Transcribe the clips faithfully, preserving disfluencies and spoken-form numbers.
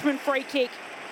Richmond free kick.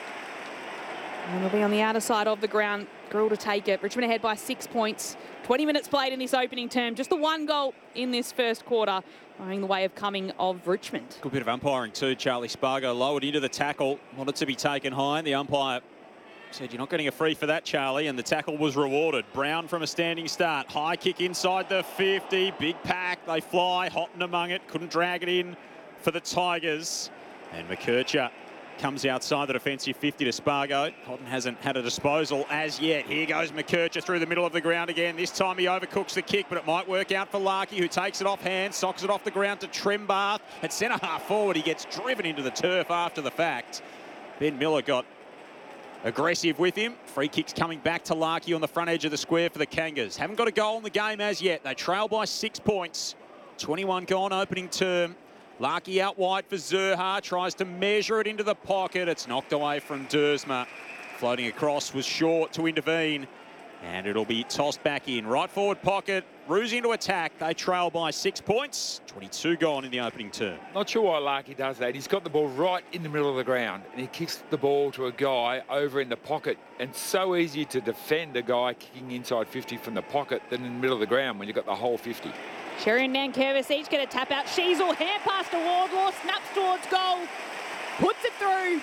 And they'll be on the outer side of the ground. Grill to take it. Richmond ahead by six points. twenty minutes played in this opening term. Just the one goal in this first quarter, going the way of coming of Richmond. Good bit of umpiring too. Charlie Spargo lowered into the tackle, wanted to be taken high. The umpire said, "You're not getting a free for that, Charlie," and the tackle was rewarded. Brown from a standing start. High kick inside the fifty. Big pack. They fly. Houghton among it. Couldn't drag it in for the Tigers. And McKercher comes outside the defensive fifty to Spargo. Houghton hasn't had a disposal as yet. Here goes McKercher through the middle of the ground again. This time he overcooks the kick, but it might work out for Larkey, who takes it off hand, socks it off the ground to Trembath. At centre half forward, he gets driven into the turf after the fact. Ben Miller got aggressive with him. Free kicks coming back to Larkey on the front edge of the square for the Kangas. Haven't got a goal in the game as yet. They trail by six points. twenty-one gone opening term. Larkey out wide for Zurhaar, tries to measure it into the pocket. It's knocked away from Dersma. Floating across was short to intervene, and it'll be tossed back in. Right forward pocket, Roos into attack. They trail by six points. twenty-two gone in the opening term. Not sure why Larkey does that. He's got the ball right in the middle of the ground, and he kicks the ball to a guy over in the pocket. And it's so easy to defend a guy kicking inside fifty from the pocket than in the middle of the ground when you've got the whole fifty. Sherry and Nankervis each get a tap out. Sheasel, hand pass to Wardlaw, snaps towards goal, puts it through.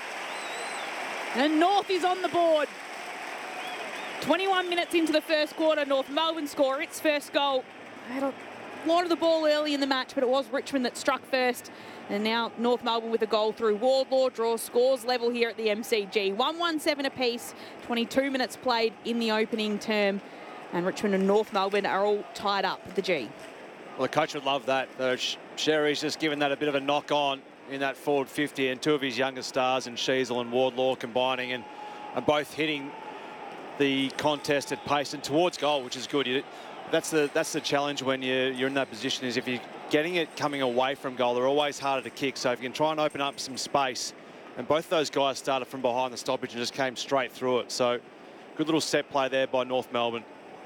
And North is on the board. twenty-one minutes into the first quarter, North Melbourne score its first goal. Had a lot of the ball early in the match, but it was Richmond that struck first. And now North Melbourne with a goal through Wardlaw, draws scores level here at the M C G. one one seven apiece, twenty-two minutes played in the opening term. And Richmond and North Melbourne are all tied up at the G. Well, the coach would love that. Uh, Sherry's just given that a bit of a knock on in that forward fifty, and two of his younger stars, and Sheasel and Wardlaw, combining and, and both hitting the contest at pace and towards goal, which is good. You, that's the that's the challenge when you, you're in that position, is if you're getting it coming away from goal, they're always harder to kick. So if you can try and open up some space, and both those guys started from behind the stoppage and just came straight through it. So good little set play there by North Melbourne.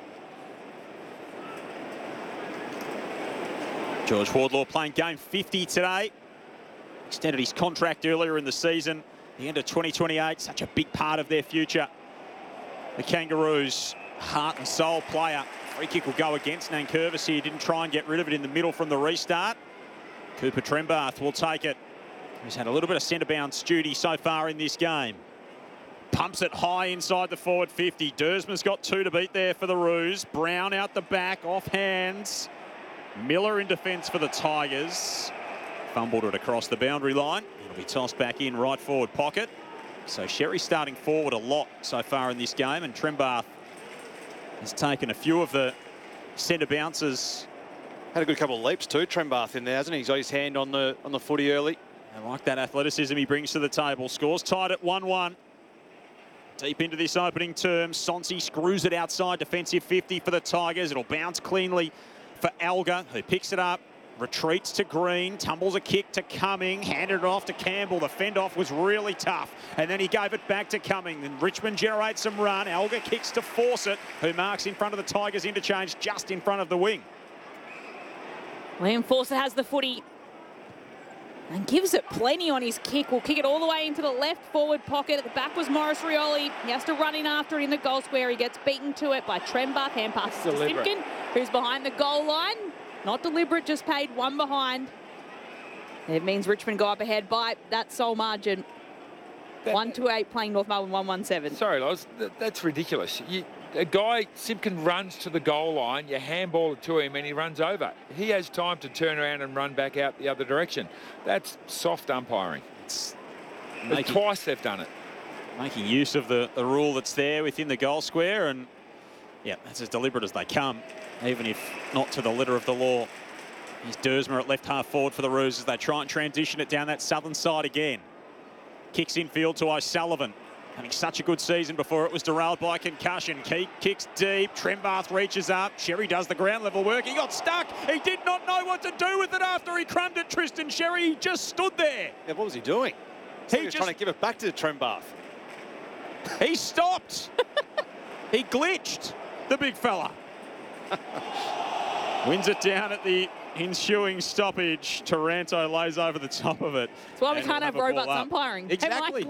George Wardlaw playing game fifty today. Extended his contract earlier in the season. The end of twenty twenty-eight, such a big part of their future. The Kangaroos, heart and soul player. Free kick will go against Nankervis here. Didn't try and get rid of it in the middle from the restart. Cooper Trembath will take it. He's had a little bit of centre bounce duty so far in this game. Pumps it high inside the forward fifty. Dersma's got two to beat there for the Roos. Brown out the back, off hands. Miller in defence for the Tigers. Fumbled it across the boundary line. It'll be tossed back in right forward pocket. So Sherry starting forward a lot so far in this game, and Trembath has taken a few of the centre bounces. Had a good couple of leaps too, Trembath, in there, hasn't he? He's got his hand on the on the footy early. I like that athleticism he brings to the table. Scores tied at one one. Deep into this opening term, Sonsi screws it outside defensive fifty for the Tigers. It'll bounce cleanly for Alga, who picks it up, retreats to Green, tumbles a kick to Cumming, handed it off to Campbell. The fend-off was really tough, and then he gave it back to Cumming. Then Richmond generates some run. Alga kicks to Fawcett, who marks in front of the Tigers interchange just in front of the wing. Liam Fawcett has the footy and gives it plenty on his kick. Will kick it all the way into the left forward pocket. At the back was Morris Rioli. He has to run in after it in the goal square. He gets beaten to it by Trembath. Hand passes to Simpkin, who's behind the goal line. Not deliberate, just paid one behind. It means Richmond go up ahead by that sole margin. That, one two eight playing North Melbourne one one seven. Sorry, Loz, that, that's ridiculous. You, a guy, Simpkin, runs to the goal line, you handball it to him and he runs over. He has time to turn around and run back out the other direction. That's soft umpiring. It's making, twice they've done it. Making use of the, the rule that's there within the goal square, and yeah, that's as deliberate as they come, even if not to the letter of the law. Here's Dersma at left half forward for the Roos as they try and transition it down that southern side again. Kicks infield to O'Sullivan. Having such a good season before it was derailed by concussion. Keek kicks deep. Trembath reaches up. Sherry does the ground level work. He got stuck. He did not know what to do with it after he crumbed it. Tristan Sherry he just stood there. Yeah, what was he doing? He, he was just, trying to give it back to Trembath. He stopped. He glitched, the big fella. Wins it down at the ensuing stoppage. Taranto lays over the top of it. That's why we can't have robots umpiring. Exactly.